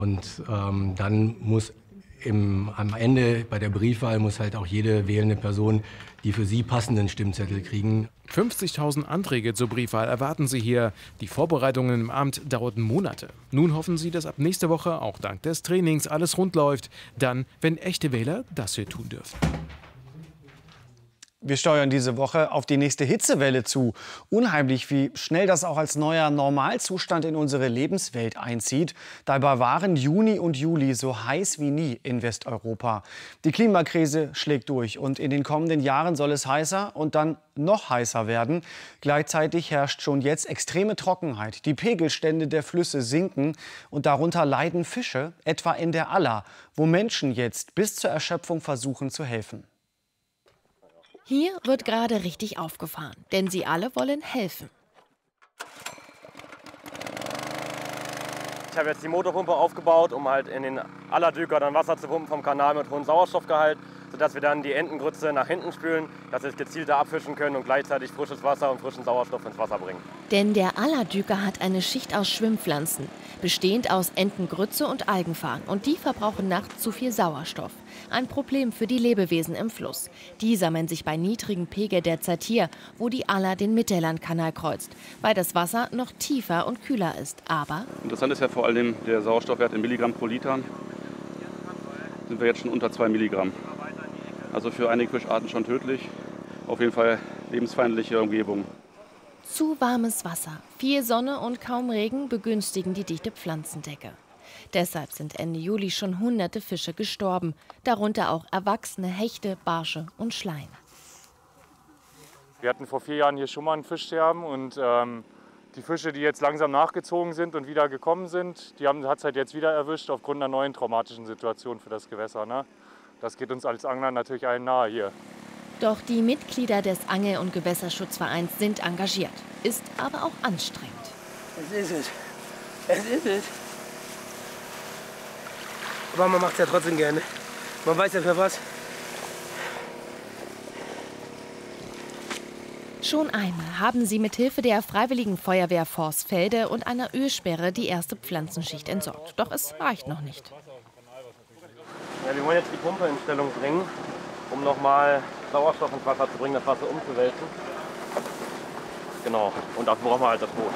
Und dann muss am Ende bei der Briefwahl muss halt auch jede wählende Person die für sie passenden Stimmzettel kriegen. 50.000 Anträge zur Briefwahl erwarten sie hier. Die Vorbereitungen im Amt dauerten Monate. Nun hoffen sie, dass ab nächster Woche auch dank des Trainings alles rund läuft. Dann, wenn echte Wähler das hier tun dürfen. Wir steuern diese Woche auf die nächste Hitzewelle zu. Unheimlich, wie schnell das auch als neuer Normalzustand in unsere Lebenswelt einzieht. Dabei waren Juni und Juli so heiß wie nie in Westeuropa. Die Klimakrise schlägt durch und in den kommenden Jahren soll es heißer und dann noch heißer werden. Gleichzeitig herrscht schon jetzt extreme Trockenheit. Die Pegelstände der Flüsse sinken und darunter leiden Fische, etwa in der Aller, wo Menschen jetzt bis zur Erschöpfung versuchen zu helfen. Hier wird gerade richtig aufgefahren, denn sie alle wollen helfen. Ich habe jetzt die Motorpumpe aufgebaut, um halt in den Allerdüker dann Wasser zu pumpen vom Kanal mit hohem Sauerstoffgehalt, sodass wir dann die Entengrütze nach hinten spülen, dass wir es gezielter abfischen können und gleichzeitig frisches Wasser und frischen Sauerstoff ins Wasser bringen. Denn der Allerdüker hat eine Schicht aus Schwimmpflanzen, bestehend aus Entengrütze und Algenfarn. Und die verbrauchen nachts zu viel Sauerstoff. Ein Problem für die Lebewesen im Fluss. Die sammeln sich bei niedrigem Pegel derzeit hier, wo die Aller den Mittellandkanal kreuzt, weil das Wasser noch tiefer und kühler ist. Aber interessant ist ja vor allem der Sauerstoffwert in Milligramm pro Liter. Sind wir jetzt schon unter 2 Milligramm. Also für einige Fischarten schon tödlich. Auf jeden Fall lebensfeindliche Umgebung. Zu warmes Wasser, viel Sonne und kaum Regen begünstigen die dichte Pflanzendecke. Deshalb sind Ende Juli schon hunderte Fische gestorben, darunter auch erwachsene Hechte, Barsche und Schleien. Wir hatten vor 4 Jahren hier schon mal ein Fischsterben und die Fische, die jetzt langsam nachgezogen sind und wieder gekommen sind, die hat es halt jetzt wieder erwischt aufgrund einer neuen traumatischen Situation für das Gewässer. Ne? Das geht uns als Angler natürlich allen nahe hier. Doch die Mitglieder des Angel- und Gewässerschutzvereins sind engagiert, ist aber auch anstrengend. Es ist es. Es ist es. Aber man macht es ja trotzdem gerne. Man weiß ja für was. Schon einmal haben sie mit Hilfe der Freiwilligen Feuerwehr Vorsfelde und einer Ölsperre die erste Pflanzenschicht entsorgt. Doch es reicht noch nicht. Ja, wir wollen jetzt die Pumpe in Stellung bringen, um nochmal Sauerstoff ins Wasser zu bringen, das Wasser umzuwälzen. Genau, und dafür brauchen wir halt das Boot.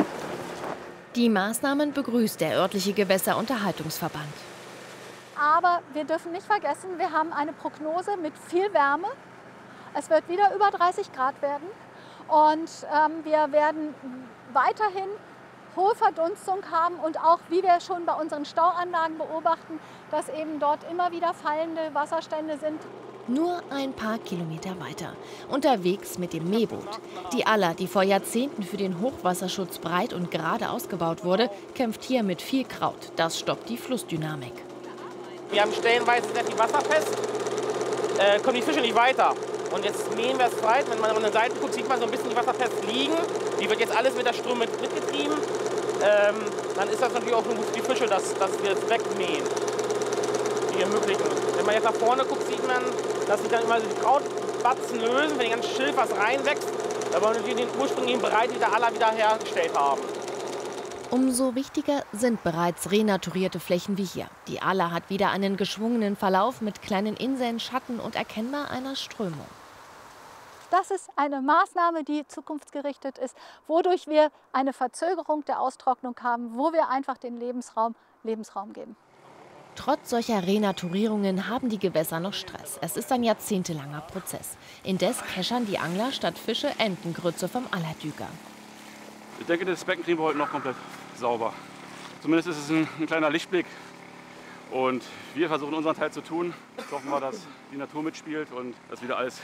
Die Maßnahmen begrüßt der örtliche Gewässerunterhaltungsverband. Aber wir dürfen nicht vergessen, wir haben eine Prognose mit viel Wärme. Es wird wieder über 30 Grad werden und wir werden weiterhin hohe Verdunstung haben und auch, wie wir schon bei unseren Stauanlagen beobachten, dass eben dort immer wieder fallende Wasserstände sind. Nur ein paar Kilometer weiter, unterwegs mit dem Mähboot. Die Aller, die vor Jahrzehnten für den Hochwasserschutz breit und gerade ausgebaut wurde, kämpft hier mit viel Kraut. Das stoppt die Flussdynamik. Wir haben stellenweise sehr viel Wasser fest, kommen die Fische nicht weiter. Und jetzt mähen wir es breit. Wenn man an der Seite guckt, sieht man so ein bisschen die Wasserfest liegen. Die wird jetzt alles mit der Ströme mitgetrieben. Dann ist das natürlich auch nur gut für die Fische, dass wir es wegmähen. Die ermöglichen. Wenn man jetzt nach vorne guckt, sieht man, dass sich dann immer so die Krautbatzen lösen, wenn die ganze Schilf was reinwächst. Aber wir den ursprünglichen Bereich die der Aller wieder hergestellt haben. Umso wichtiger sind bereits renaturierte Flächen wie hier. Die Aller hat wieder einen geschwungenen Verlauf mit kleinen Inseln, Schatten und erkennbar einer Strömung. Das ist eine Maßnahme, die zukunftsgerichtet ist, wodurch wir eine Verzögerung der Austrocknung haben, wo wir einfach den Lebensraum geben. Trotz solcher Renaturierungen haben die Gewässer noch Stress. Es ist ein jahrzehntelanger Prozess. Indes keschern die Angler statt Fische Entengrütze vom Allerdüker. Ich denke, das Becken kriegen wir heute noch komplett sauber. Zumindest ist es ein kleiner Lichtblick. Und wir versuchen unseren Teil zu tun. Jetzt hoffen wir, dass die Natur mitspielt und dass wieder alles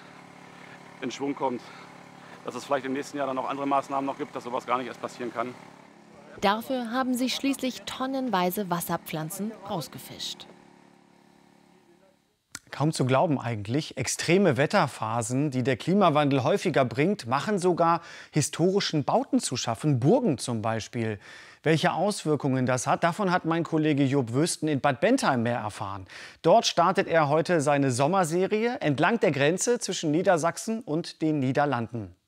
in Schwung kommt. Dass es vielleicht im nächsten Jahr dann noch andere Maßnahmen noch gibt, dass sowas gar nicht erst passieren kann. Dafür haben sie schließlich tonnenweise Wasserpflanzen rausgefischt. Kaum zu glauben eigentlich. Extreme Wetterphasen, die der Klimawandel häufiger bringt, machen sogar historischen Bauten zu schaffen, Burgen zum Beispiel. Welche Auswirkungen das hat, davon hat mein Kollege Job Wüsten in Bad Bentheim mehr erfahren. Dort startet er heute seine Sommerserie entlang der Grenze zwischen Niedersachsen und den Niederlanden.